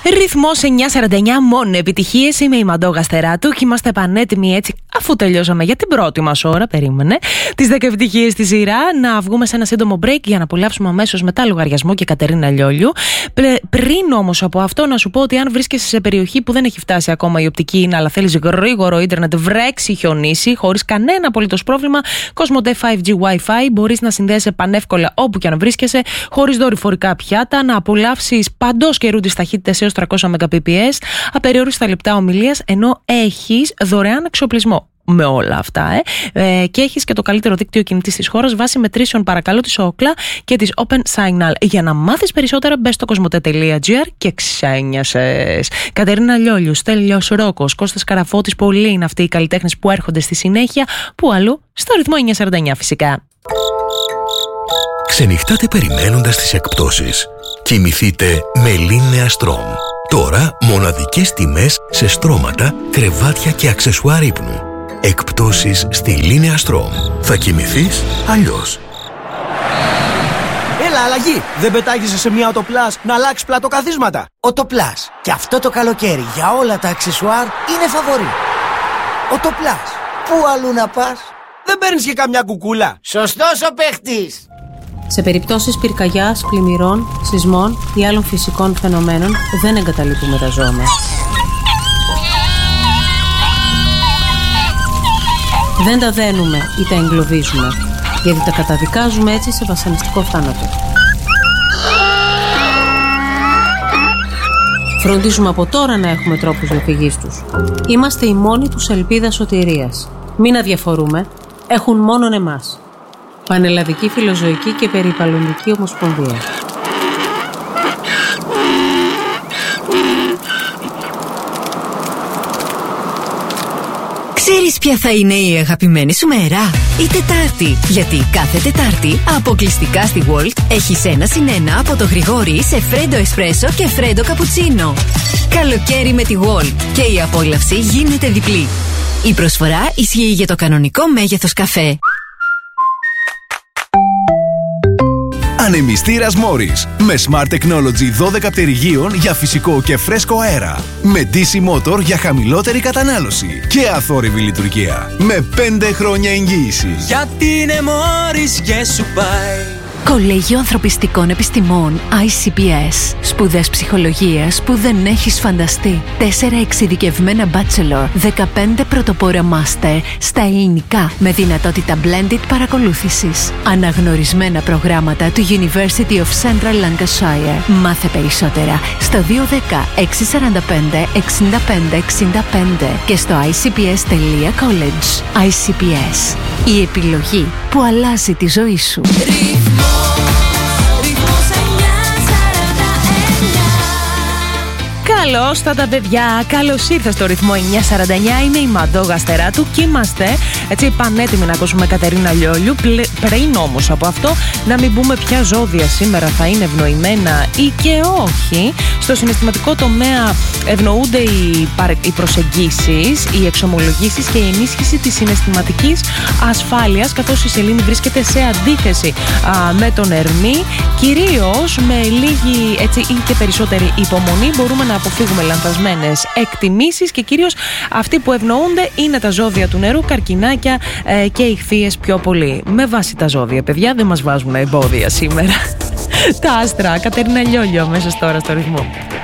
Ρυθμός 949, μόνο επιτυχίες. Είμαι η Μαντώ Γαστεράτου και είμαστε πανέτοιμοι έτσι, αφού τελειώσαμε για την πρώτη μας ώρα, περίμενε, τις 10 επιτυχίες στη σειρά, να βγούμε σε ένα σύντομο break για να απολαύσουμε αμέσως μετά λογαριασμό και Κατερίνα Λιόλιου. Πριν όμως από αυτό, να σου πω ότι αν βρίσκεσαι σε περιοχή που δεν έχει φτάσει ακόμα η οπτική ίνα, αλλά θέλεις γρήγορο ίντερνετ, βρέξει, χιονίσει, χωρίς κανένα απολύτως πρόβλημα, Cosmote 5G Wi-Fi, μπορείς να συνδέεσαι πανεύκολα όπου και αν βρίσκεσαι, χωρίς δορυφορικά πιάτα, να απολαύσεις παντός καιρού τις ταχύτητες έως 300 Mbps, απεριόριστα λεπτά ομιλίας, ενώ έχεις δωρεάν εξοπλισμό. Με όλα αυτά, και έχεις και το καλύτερο δίκτυο κινητής της χώρας βάσει μετρήσεων, παρακαλώ, της Ookla και της Open Signal. Για να μάθεις περισσότερα, μπες στο cosmote.gr και ξένιασες. Κατερίνα Λιόλιου, Στέλιος Ρόκος, Κώστας Καραφώτης, πολλοί είναι αυτοί οι καλλιτέχνες που έρχονται στη συνέχεια. Πού αλλού? Στο ρυθμό 949 φυσικά. Ξενυχτάτε περιμένοντας τις εκπτώσεις. Κοιμηθείτε με Linea Strom. Τώρα μοναδικές τιμές σε στρώματα, κρεβάτια και αξεσουάρ ύπνου. Εκπτώσεις στη Linea Strom. Θα κοιμηθείς αλλιώς. Έλα, αλλαγή! Δεν πετάγεσαι σε μια Οτοπλάς να αλλάξει πλατοκαθίσματα. Οτοπλάς. Και αυτό το καλοκαίρι για όλα τα αξεσουάρ είναι φαβορί. Οτοπλάς. Πού αλλού να πας? Δεν παίρνεις και καμιά κουκούλα? Σωστός ο παίχτης. Σε περιπτώσεις πυρκαγιάς, πλημμυρών, σεισμών ή άλλων φυσικών φαινομένων δεν εγκαταλείπουμε τα ζώα μας. Δεν τα δένουμε ή τα εγκλωβίζουμε, γιατί τα καταδικάζουμε έτσι σε βασανιστικό θάνατο. Φροντίζουμε από τώρα να έχουμε τρόπους διαφυγής τους. Είμαστε η μόνη τους ελπίδα σωτηρίας. Μην αδιαφορούμε, έχουν μόνον εμάς. Πανελλαδική Φιλοζωική και Περιβαλλοντική Ομοσπονδία. Ξέρεις ποια θα είναι η αγαπημένη σου μέρα? Η Τετάρτη. Γιατί κάθε Τετάρτη αποκλειστικά στη Walt έχεις 1+1 από το Γρηγόρι σε φρέντο εσπρέσο και φρέντο καπουτσίνο. Καλοκαίρι με τη Walt και η απόλαυση γίνεται διπλή. Η προσφορά ισχύει για το κανονικό μέγεθος καφέ. Ανεμιστήρας Morris με Smart Technology 12 πτερυγίων για φυσικό και φρέσκο αέρα. Με DC Motor για χαμηλότερη κατανάλωση και αθόρυβη λειτουργία. Με 5 χρόνια εγγύηση. Γιατί είναι Morris και σου πάει. Κολέγιο Ανθρωπιστικών Επιστημών ICPS. Σπουδές ψυχολογίας που δεν έχεις φανταστεί. 4 εξειδικευμένα bachelor, 15 πρωτοπόρα master στα ελληνικά με δυνατότητα blended παρακολούθησης. Αναγνωρισμένα προγράμματα του University of Central Lancashire. Μάθε περισσότερα στο 210 645 65 65 και στο icps.college. ICPS. Η επιλογή που αλλάζει τη ζωή σου. Καλώς τα παιδιά, καλώς ήρθα στο ρυθμό 949. Είμαι η Μαντώ Γαστεράτου και είμαστε έτσι πανέτοιμοι να ακούσουμε Κατερίνα Λιόλιου. Πριν όμως από αυτό, να μην πούμε ποια ζώδια σήμερα θα είναι ευνοημένα ή και όχι. Στο συναισθηματικό τομέα ευνοούνται οι προσεγγίσεις, οι εξομολογήσεις και η ενίσχυση της συναισθηματικής ασφάλειας, καθώς η Σελήνη βρίσκεται σε αντίθεση με τον Ερμή. Κυρίως με λίγη έτσι ή και περισσότερη υπομονή μπορούμε να αποφύγουμε λανθασμένες εκτιμήσεις και κυρίως αυτοί που ευνοούνται είναι τα ζώδια του νερού, καρκινάκια και ιχθύες πιο πολύ. Με βάση τα ζώδια, παιδιά, δεν μας βάζουν εμπόδια σήμερα. Τα άστρα, Κατερίνα Λιόλιου αμέσως τώρα στο ρυθμό.